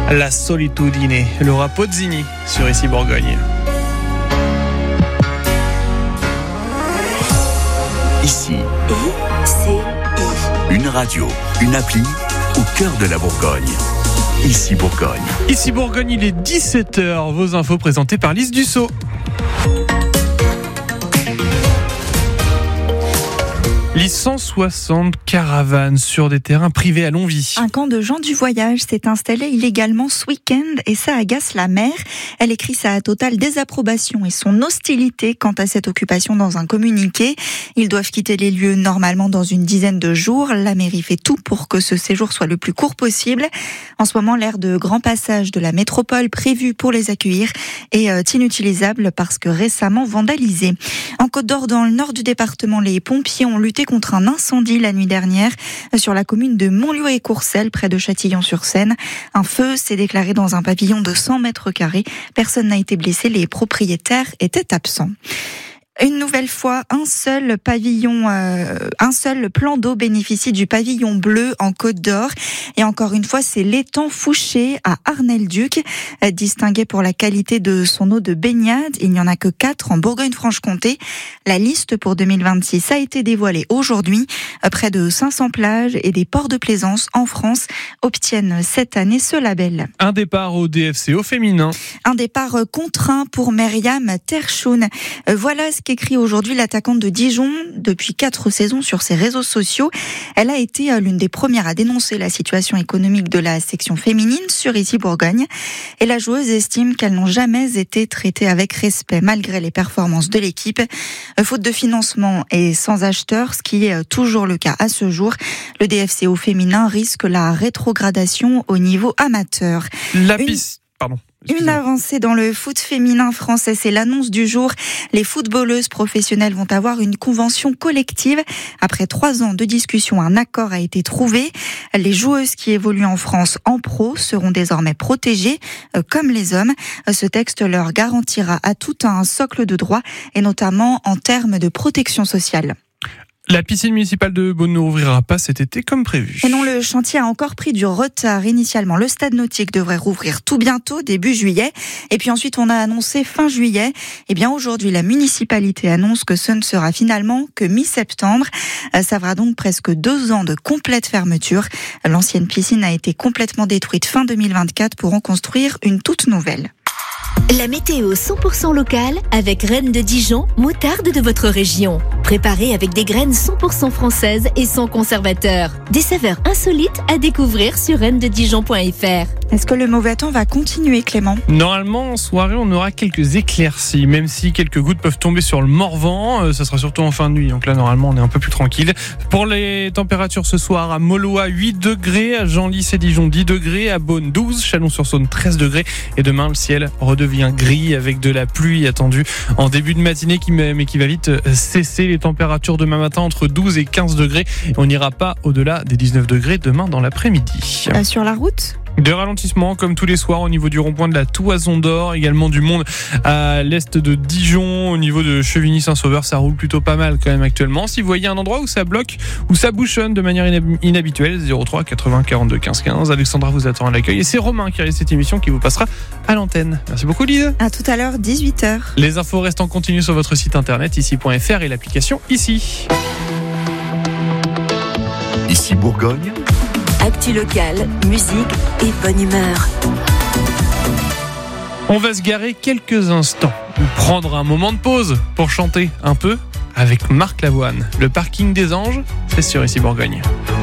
La solitudine, Laura Pozzini sur Ici Bourgogne. Ici, une radio, une appli au cœur de la Bourgogne. Ici Bourgogne. Ici Bourgogne, il est 17h. Vos infos présentées par Lise Dussault. Les 160 caravanes sur des terrains privés à Longwy. Un camp de gens du voyage s'est installé illégalement ce week-end et ça agace la maire. Elle écrit sa totale désapprobation et son hostilité quant à cette occupation dans un communiqué. Ils doivent quitter les lieux normalement dans une dizaine de jours. La mairie fait tout pour que ce séjour soit le plus court possible. En ce moment, l'aire de grand passage de la métropole prévue pour les accueillir est inutilisable parce que récemment vandalisée. En Côte d'Or, dans le nord du département, les pompiers ont lutté contre un incendie la nuit dernière sur la commune de Montlieu et Courcelles, près de Châtillon-sur-Seine. Un feu s'est déclaré dans un pavillon de 100 mètres carrés. Personne n'a été blessé, les propriétaires étaient absents. Une nouvelle fois, un seul plan d'eau bénéficie du pavillon bleu en Côte d'Or. Et encore une fois, c'est l'étang Fouché à Arnay-le-Duc. Distingué pour la qualité de son eau de baignade, il n'y en a que 4 en Bourgogne-Franche-Comté. La liste pour 2026 a été dévoilée aujourd'hui. Près de 500 plages et des ports de plaisance en France obtiennent cette année ce label. Un départ au DFCO féminin. Un départ contraint pour Myriam Terchoun. Voilà ce qu'écrit aujourd'hui l'attaquante de Dijon depuis 4 saisons sur ses réseaux sociaux. Elle a été l'une des premières à dénoncer la situation économique de la section féminine sur Ici Bourgogne. Et la joueuse estime qu'elles n'ont jamais été traitées avec respect malgré les performances de l'équipe. Faute de financement et sans acheteurs, ce qui est toujours le cas à ce jour, le DFCO féminin risque la rétrogradation au niveau amateur. Une avancée dans le foot féminin français, c'est l'annonce du jour. Les footballeuses professionnelles vont avoir une convention collective. Après 3 ans de discussion, un accord a été trouvé. Les joueuses qui évoluent en France en pro seront désormais protégées, comme les hommes. Ce texte leur garantira à tout un socle de droits, et notamment en termes de protection sociale. La piscine municipale de Beaune ne rouvrira pas cet été comme prévu. Et non, le chantier a encore pris du retard. Initialement, le stade nautique devrait rouvrir tout bientôt, début juillet. Et puis ensuite, on a annoncé fin juillet. Eh bien, aujourd'hui, la municipalité annonce que ce ne sera finalement que mi-septembre. Ça fera donc presque 2 ans de complète fermeture. L'ancienne piscine a été complètement détruite fin 2024 pour en construire une toute nouvelle. La météo 100% locale avec Reine de Dijon, moutarde de votre région. Préparée avec des graines 100% françaises et sans conservateur. Des saveurs insolites à découvrir sur reinededijon.fr. Est-ce que le mauvais temps va continuer, Clément ? Normalement, en soirée, on aura quelques éclaircies, même si quelques gouttes peuvent tomber sur le Morvan. Ça sera surtout en fin de nuit, donc là, normalement, on est un peu plus tranquille. Pour les températures ce soir, à Maulois, 8 degrés, à Genlis et Dijon, 10 degrés, à Beaune, 12, Chalon-sur-Saône, 13 degrés. Et demain, le ciel redevient gris avec de la pluie attendue en début de matinée, mais qui va vite cesser. Les températures demain matin entre 12 et 15 degrés. On n'ira pas au-delà des 19 degrés demain dans l'après-midi. Sur la route ? De ralentissement comme tous les soirs au niveau du rond-point de la Toison d'Or, également du monde à l'est de Dijon, au niveau de Chevigny-Saint-Sauveur, ça roule plutôt pas mal quand même actuellement. Si vous voyez un endroit où ça bloque, où ça bouchonne de manière inhabituelle, 03 80 42 15 15, Alexandra vous attend à l'accueil et c'est Romain qui réalise cette émission qui vous passera à l'antenne. Merci beaucoup Lise. À tout à l'heure, 18h. Les infos restent en continu sur votre site internet ici.fr et l'application Ici. Ici Bourgogne. Actu locale, musique et bonne humeur. On va se garer quelques instants ou prendre un moment de pause pour chanter un peu avec Marc Lavoine. Le parking des anges, c'est sur Ici Bourgogne.